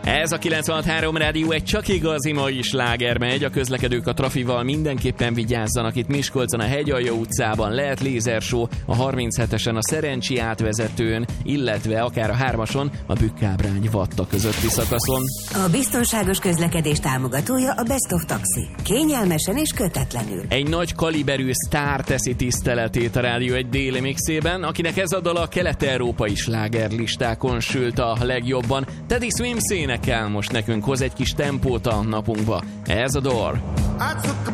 Ez a 96.3 Rádió egy csak igazi mai sláger megy. A közlekedők a trafival mindenképpen vigyázzanak. Itt Miskolcon a Hegyalja utcában lehet lézershow, a 37-esen a Szerencsi átvezetőn, illetve akár a 3-ason a Bükkábrány Vatta közötti szakaszon. A biztonságos közlekedés támogatója a Best of Taxi. Kényelmesen és kötetlenül. Egy nagy kaliberű sztár teszi tiszteletét a Rádió egy déli mixében, akinek ez a dal a kelet-európai slágerlistákon sült a legjobban. Teddy Swims énekel most nekünk, hoz egy kis tempót a napunkba. Ez a Door.